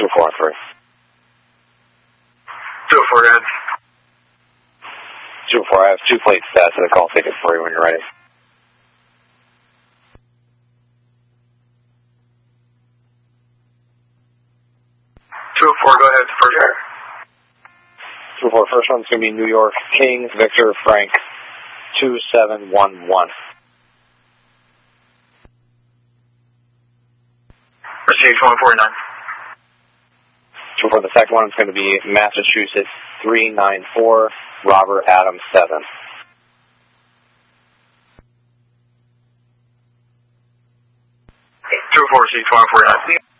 204 on 3. 204, go ahead. 204, I have 2 plate stats and a call ticket for you when you're ready. 204, go ahead, first. 204, first one's going to be New York, King, Victor, Frank, 2711. Received 149. 204, the second one is going to be Massachusetts, 394, Robert Adams 7. 204, received 149.